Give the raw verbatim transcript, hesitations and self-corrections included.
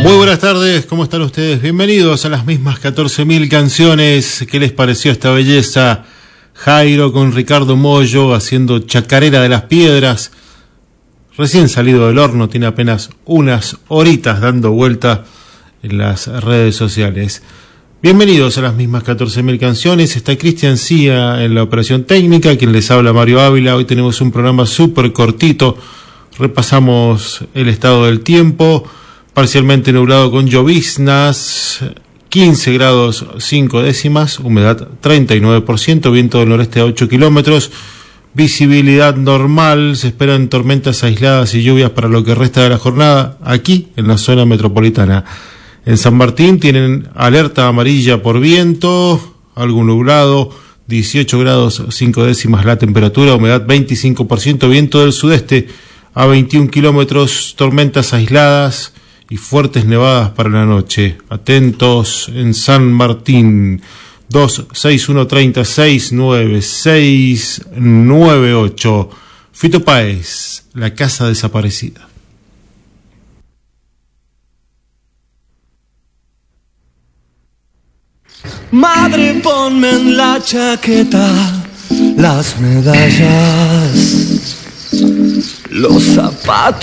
Muy buenas tardes, ¿cómo están ustedes? Bienvenidos a las mismas catorce mil canciones. ¿Qué les pareció esta belleza? Jairo con Ricardo Mollo haciendo Chacarera de las Piedras. Recién salido del horno, tiene apenas unas horitas dando vuelta en las redes sociales. Bienvenidos a las mismas catorce mil canciones. Está Cristian Cía en la operación técnica, quien les habla Mario Ávila. Hoy tenemos un programa súper cortito. Repasamos el estado del tiempo. Parcialmente nublado con lloviznas, quince grados cinco décimas, humedad treinta y nueve por ciento, viento del noreste a ocho kilómetros, visibilidad normal, se esperan tormentas aisladas y lluvias para lo que resta de la jornada, aquí en la zona metropolitana. En San Martín tienen alerta amarilla por viento, algo nublado, dieciocho grados cinco décimas la temperatura, humedad veinticinco por ciento, viento del sudeste a veintiún kilómetros, tormentas aisladas y fuertes nevadas para la noche. Atentos en San Martín. Dos seis uno treinta seis nueve seis nueve ocho. Fito Páez, La Casa Desaparecida. Madre, ponme en la chaqueta las medallas, los zapatos